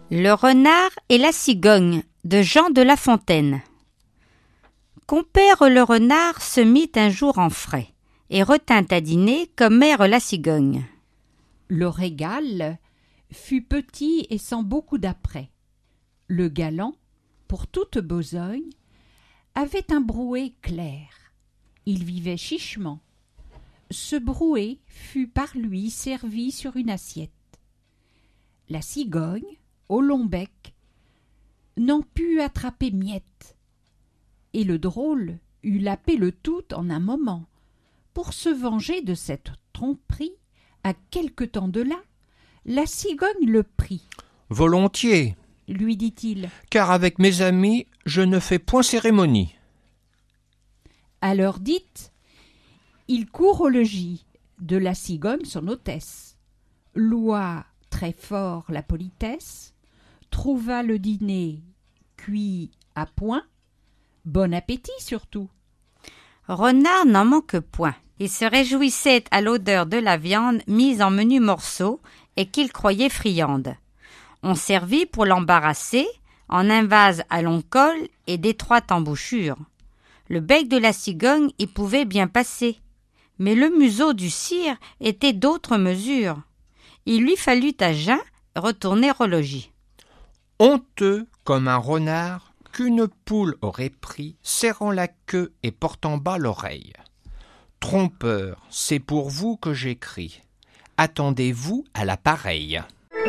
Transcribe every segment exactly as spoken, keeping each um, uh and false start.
Le renard et la cigogne de Jean de La Fontaine. Compère le renard se mit un jour en frais et retint à dîner comme mère la cigogne. Le régal fut petit et sans beaucoup d'apprêt. Le galant, pour toute besogne, avait un brouet clair. Il vivait chichement. Ce brouet fut par lui servi sur une assiette. La cigogne, au long bec, n'en put attraper miette, et le drôle eut lapé le tout en un moment. Pour se venger de cette tromperie, à quelque temps de là, la cigogne le prit. « Volontiers, lui dit-il, car avec mes amis, je ne fais point cérémonie. » À l'heure dite, il court au logis de la cigogne son hôtesse, loua très fort la politesse, trouva le dîner cuit à point, bon appétit surtout. Renard n'en manque point. Il se réjouissait à l'odeur de la viande mise en menus morceaux et qu'il croyait friande. On servit pour l'embarrasser en un vase à long col et d'étroite embouchure. Le bec de la cigogne y pouvait bien passer, mais le museau du cire était d'autre mesure. Il lui fallut à jeun retourner au logis. Honteux comme un renard qu'une poule aurait pris, serrant la queue et portant bas l'oreille. Trompeur, c'est pour vous que j'écris. Attendez-vous à la pareille.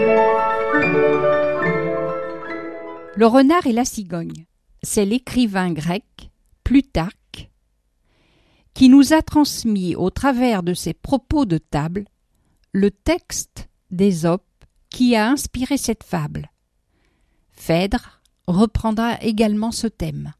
Le renard et la cigogne, c'est l'écrivain grec Plutarque qui nous a transmis au travers de ses propos de table le texte d'Ésope qui a inspiré cette fable. Phèdre reprendra également ce thème.